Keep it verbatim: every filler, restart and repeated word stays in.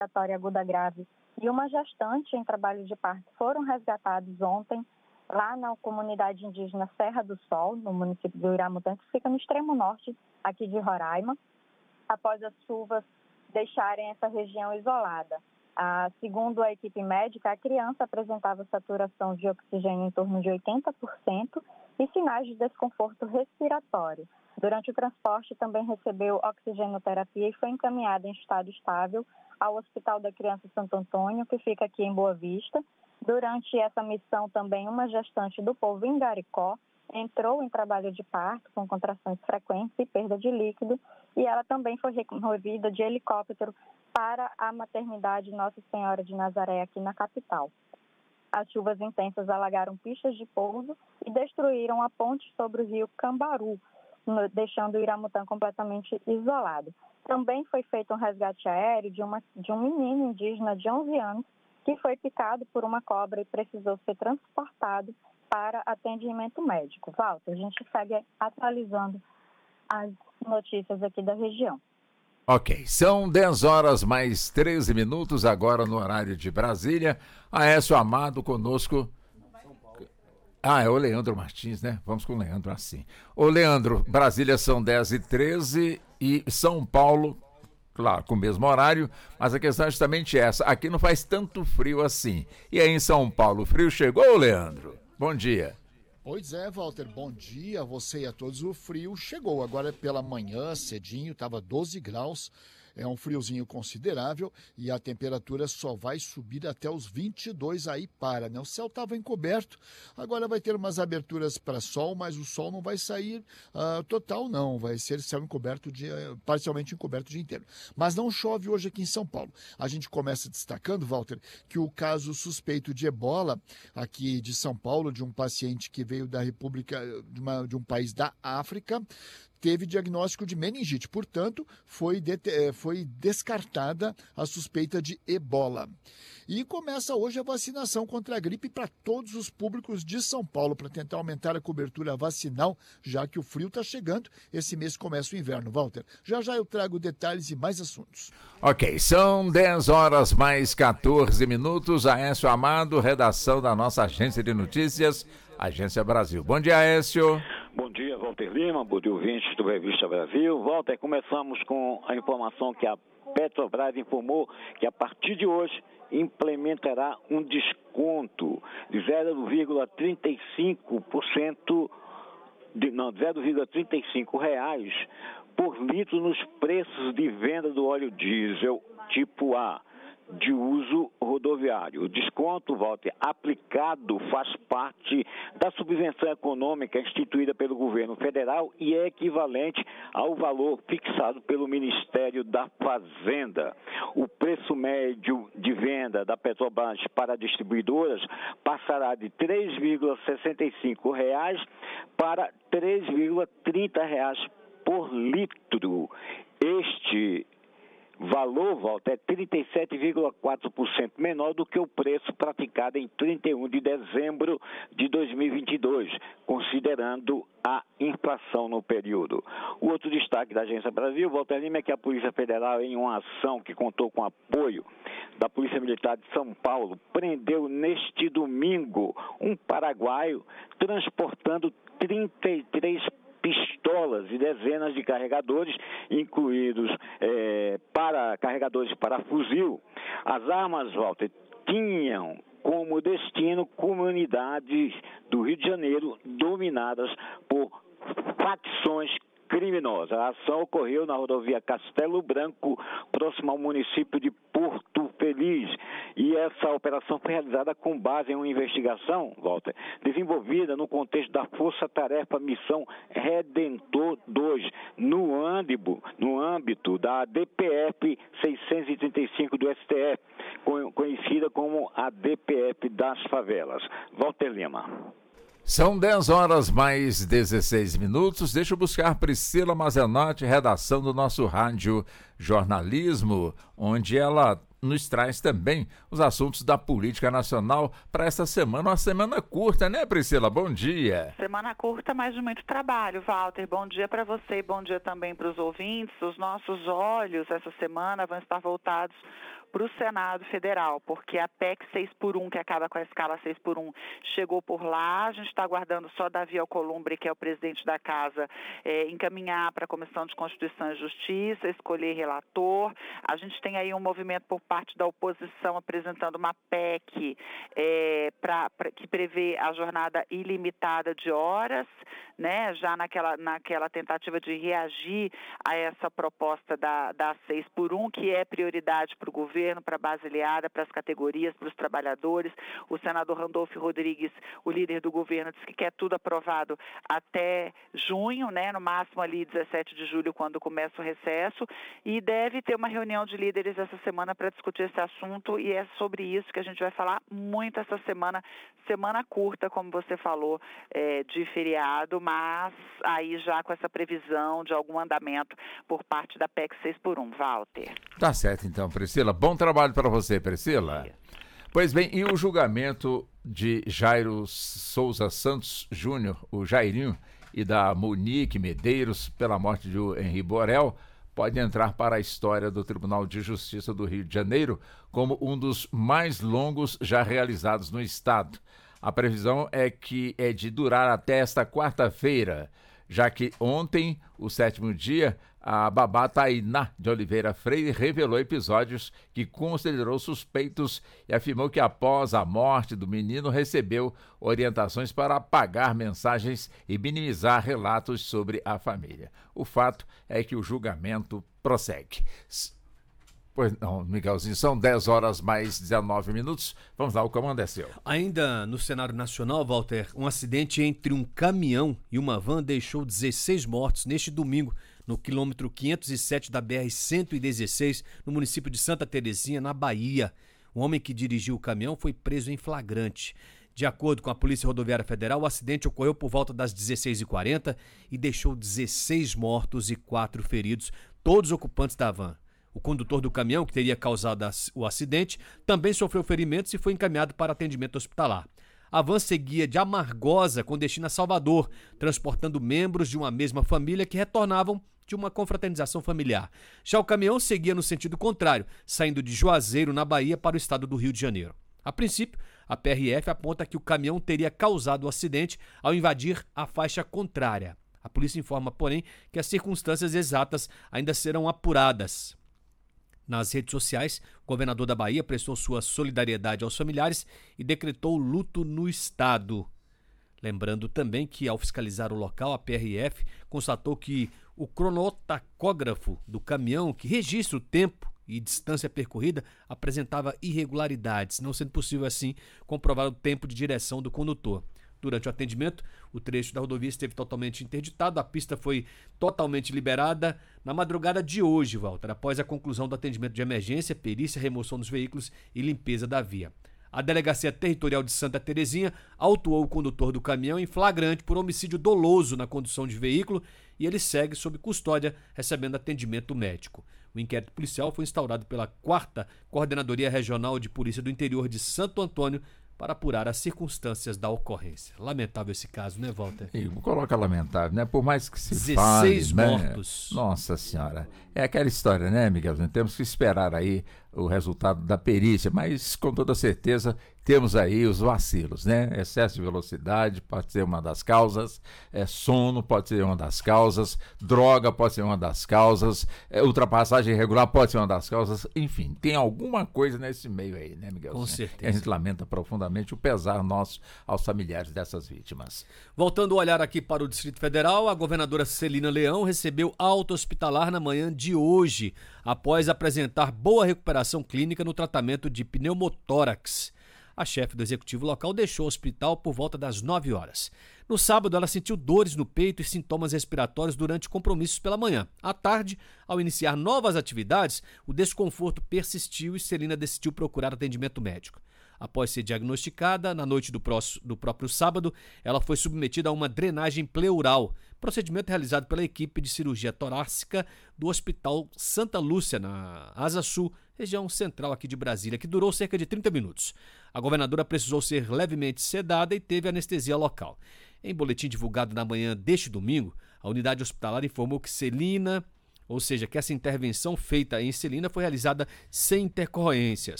respiratória aguda grave e uma gestante em trabalho de parto foram resgatados ontem lá na comunidade indígena Serra do Sol, no município do Iramutã, que fica no extremo norte aqui de Roraima, após as chuvas deixarem essa região isolada. Ah, segundo a equipe médica, a criança apresentava saturação de oxigênio em torno de oitenta por cento e sinais de desconforto respiratório. Durante o transporte, também recebeu oxigenoterapia e foi encaminhada em estado estável ao Hospital da Criança Santo Antônio, que fica aqui em Boa Vista. Durante essa missão, também uma gestante do povo em Garicó entrou em trabalho de parto com contrações frequentes e perda de líquido, e ela também foi removida de helicóptero para a maternidade Nossa Senhora de Nazaré, aqui na capital. As chuvas intensas alagaram pistas de pouso e destruíram a ponte sobre o rio Cambaru, deixando o Iramutã completamente isolado. Também foi feito um resgate aéreo de, uma, de um menino indígena de onze anos que foi picado por uma cobra e precisou ser transportado para atendimento médico. Walter, a gente segue atualizando as notícias aqui da região. Ok, são dez horas mais treze minutos agora no horário de Brasília. Aécio Amado conosco. Ah, é o Leandro Martins, né? Vamos com o Leandro assim. Ô Leandro, Brasília são dez e treze e São Paulo, claro, com o mesmo horário, mas a questão é justamente essa. Aqui não faz tanto frio assim. E aí em São Paulo, o frio chegou, Leandro? Bom dia. Pois é, Walter, bom dia a você e a todos. O frio chegou agora pela manhã, cedinho, estava doze graus, é um friozinho considerável e a temperatura só vai subir até os vinte e dois, aí para, né? O céu estava encoberto, agora vai ter umas aberturas para sol, mas o sol não vai sair uh, total não, vai ser céu encoberto, dia, parcialmente encoberto o dia inteiro. Mas não chove hoje aqui em São Paulo. A gente começa destacando, Walter, que o caso suspeito de ebola aqui de São Paulo, de um paciente que veio da República, de, uma, de um país da África, teve diagnóstico de meningite, portanto, foi, de, foi descartada a suspeita de ebola. E começa hoje a vacinação contra a gripe para todos os públicos de São Paulo, para tentar aumentar a cobertura vacinal, já que o frio está chegando. Esse mês começa o inverno, Walter. Já já eu trago detalhes e mais assuntos. Ok, são dez horas mais catorze minutos. Aécio Amado, redação da nossa agência de notícias, Agência Brasil. Bom dia, Aécio. Bom dia, Walter Lima, bom dia, ouvintes do Revista Brasil. Walter, começamos com a informação que a Petrobras informou que a partir de hoje implementará um desconto de zero vírgula trinta e cinco por cento, de, não, zero vírgula trinta e cinco reais por litro nos preços de venda do óleo diesel tipo A, de uso rodoviário. O desconto, Walter, aplicado faz parte da subvenção econômica instituída pelo governo federal e é equivalente ao valor fixado pelo Ministério da Fazenda. O preço médio de venda da Petrobras para distribuidoras passará de três vírgula sessenta e cinco reais para três vírgula trinta reais por litro. Este valor, Walter, é trinta e sete vírgula quatro por cento menor do que o preço praticado em trinta e um de dezembro de dois mil e vinte e dois, considerando a inflação no período. O outro destaque da Agência Brasil, Walter Lima, é que a Polícia Federal, em uma ação que contou com apoio da Polícia Militar de São Paulo, prendeu neste domingo um paraguaio transportando trinta e três pistolas e dezenas de carregadores, incluídos é, para carregadores para fuzil. As armas, Walter, tinham como destino comunidades do Rio de Janeiro dominadas por facções criminosas. A ação ocorreu na rodovia Castelo Branco, próximo ao município de Porto Feliz. E essa operação foi realizada com base em uma investigação, Walter, desenvolvida no contexto da Força Tarefa Missão Redentor dois, no âmbito, no âmbito da D P F seiscentos e trinta e cinco do S T F, conhecida como a D P F das favelas. Walter Lima. São dez horas mais dezesseis minutos. Deixa eu buscar Priscila Mazenotti, redação do nosso Rádio Jornalismo, onde ela nos traz também os assuntos da política nacional para essa semana, uma semana curta, né, Priscila? Bom dia. Semana curta, mas de muito trabalho, Walter. Bom dia para você e bom dia também para os ouvintes. Os nossos olhos essa semana vão estar voltados para o Senado Federal, porque a P E C seis por um, que acaba com a escala seis por um, chegou por lá. A gente está aguardando só Davi Alcolumbre, que é o presidente da Casa, é, encaminhar para a Comissão de Constituição e Justiça, escolher relator. A gente tem aí um movimento por parte da oposição apresentando uma P E C é, pra, pra, que prevê a jornada ilimitada de horas, né, já naquela, naquela tentativa de reagir a essa proposta da, da seis por um, que é prioridade para o governo, para a base aliada, para as categorias, para os trabalhadores. O senador Randolfo Rodrigues, o líder do governo, disse que quer tudo aprovado até junho, né, no máximo ali dezessete de julho, quando começa o recesso, e deve ter uma reunião de líderes essa semana para discutir esse assunto, e é sobre isso que a gente vai falar muito essa semana, semana curta, como você falou, é, de feriado, mas aí já com essa previsão de algum andamento por parte da P E C seis por um. Walter. Tá certo então, Priscila. Bom trabalho para você, Priscila. Pois bem, e o julgamento de Jairo Souza Santos Júnior, o Jairinho, e da Monique Medeiros pela morte de Henri Borel pode entrar para a história do Tribunal de Justiça do Rio de Janeiro como um dos mais longos já realizados no estado. A previsão é que é de durar até esta quarta-feira, já que ontem, o sétimo dia, a babá Tainá de Oliveira Freire revelou episódios que considerou suspeitos e afirmou que após a morte do menino recebeu orientações para apagar mensagens e minimizar relatos sobre a família. O fato é que o julgamento prossegue. Pois não, Miguelzinho, são dez horas mais dezenove minutos. Vamos lá, o comando é seu. Ainda no cenário nacional, Walter, um acidente entre um caminhão e uma van deixou dezesseis mortos neste domingo, no quilômetro quinhentos e sete da B R cento e dezesseis, no município de Santa Terezinha, na Bahia. O homem que dirigiu o caminhão foi preso em flagrante. De acordo com a Polícia Rodoviária Federal, o acidente ocorreu por volta das dezesseis e quarenta e deixou dezesseis mortos e quatro feridos, todos ocupantes da van. O condutor do caminhão, que teria causado o acidente, também sofreu ferimentos e foi encaminhado para atendimento hospitalar. A van seguia de Amargosa com destino a Salvador, transportando membros de uma mesma família que retornavam de uma confraternização familiar. Já o caminhão seguia no sentido contrário, saindo de Juazeiro, na Bahia, para o estado do Rio de Janeiro. A princípio, a P R F aponta que o caminhão teria causado o acidente ao invadir a faixa contrária. A polícia informa, porém, que as circunstâncias exatas ainda serão apuradas. Nas redes sociais, o governador da Bahia prestou sua solidariedade aos familiares e decretou luto no estado. Lembrando também que, ao fiscalizar o local, a P R F constatou que o cronotacógrafo do caminhão, que registra o tempo e distância percorrida, apresentava irregularidades, não sendo possível, assim, comprovar o tempo de direção do condutor. Durante o atendimento, o trecho da rodovia esteve totalmente interditado, a pista foi totalmente liberada na madrugada de hoje, Walter, após a conclusão do atendimento de emergência, perícia, remoção dos veículos e limpeza da via. A Delegacia Territorial de Santa Terezinha autuou o condutor do caminhão em flagrante por homicídio doloso na condução de veículo e ele segue sob custódia, recebendo atendimento médico. O inquérito policial foi instaurado pela quarta Coordenadoria Regional de Polícia do Interior de Santo Antônio para apurar as circunstâncias da ocorrência. Lamentável esse caso, né, Walter? E coloca lamentável, né? Por mais que se dezesseis fale, mortos. Né? Nossa Senhora. É aquela história, né, Miguel? Temos que esperar aí o resultado da perícia, mas com toda certeza temos aí os vacilos, né? Excesso de velocidade pode ser uma das causas, é, sono pode ser uma das causas, droga pode ser uma das causas, é, ultrapassagem irregular pode ser uma das causas, enfim, tem alguma coisa nesse meio aí, né, Miguel? Com certeza. E a gente lamenta profundamente o pesar nosso aos familiares dessas vítimas. Voltando o olhar aqui para o Distrito Federal, a governadora Celina Leão recebeu alta hospitalar na manhã de hoje, após apresentar boa recuperação clínica no tratamento de pneumotórax. A chefe do executivo local deixou o hospital por volta das nove horas. No sábado, ela sentiu dores no peito e sintomas respiratórios durante compromissos pela manhã. À tarde, ao iniciar novas atividades, o desconforto persistiu e Celina decidiu procurar atendimento médico. Após ser diagnosticada, na noite do, próximo, do próprio sábado, ela foi submetida a uma drenagem pleural, procedimento realizado pela equipe de cirurgia torácica do Hospital Santa Lúcia, na Asa Sul, região central aqui de Brasília, que durou cerca de trinta minutos. A governadora precisou ser levemente sedada e teve anestesia local. Em boletim divulgado na manhã deste domingo, a unidade hospitalar informou que Celina ou seja, que essa intervenção feita em Celina foi realizada sem intercorrências.